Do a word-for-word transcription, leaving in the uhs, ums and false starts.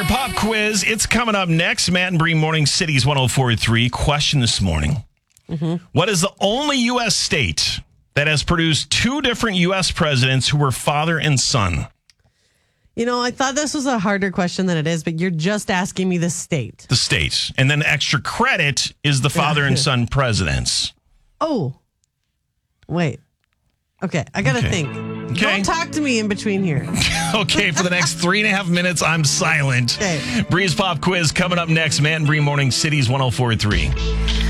Pop Quiz. It's coming up next. Matt and Bree, Morning Cities one oh four point three. Question this morning. Mm-hmm. What is the only U S state that has produced two different U S presidents who were father and son? You know, I thought this was a harder question than it is, but you're just asking me the state. The state. And then extra credit is the father and son presidents. Oh. Wait. Okay, I got to Okay. think. Okay. Don't talk to me in between here. Okay, for the next three and a half minutes, I'm silent. Okay. Bree's Pop Quiz coming up next. Matt and Bree, Morning Cities one oh four point three.